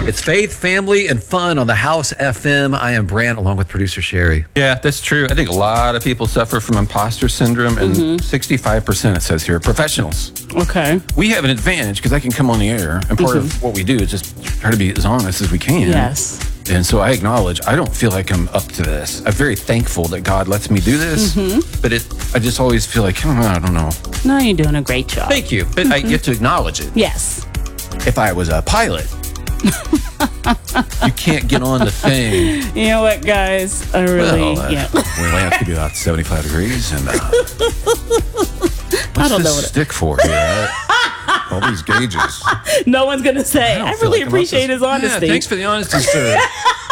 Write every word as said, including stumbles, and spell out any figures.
It's faith, family, and fun on the House F M. I am Brant, along with producer Sherry. Yeah, that's true. I think a lot of people suffer from imposter syndrome, and mm-hmm. sixty-five percent, it says here, professionals. Okay. We have an advantage because I can come on the air, and part mm-hmm. of what we do is just try to be as honest as we can. Yes. And so I acknowledge I don't feel like I'm up to this. I'm very thankful that God lets me do this, mm-hmm. but it I just always feel like, oh, I don't know. No, you're doing a great job. Thank you, but mm-hmm. I get to acknowledge it. Yes. If I was a pilot, you can't get on the thing. You know what, guys? I really, well, uh, yeah. We land to be about seventy-five degrees, and uh, what's I don't this know what stick for here? All these gauges. No one's gonna say. I, I really like appreciate his honesty. Yeah, thanks for the honesty, sir.